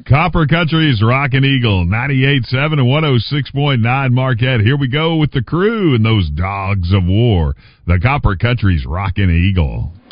Copper Country's Rockin' Eagle, 98.7 and 106.9 Marquette. Here we go with the crew and those dogs of war. The Copper Country's Rockin' Eagle.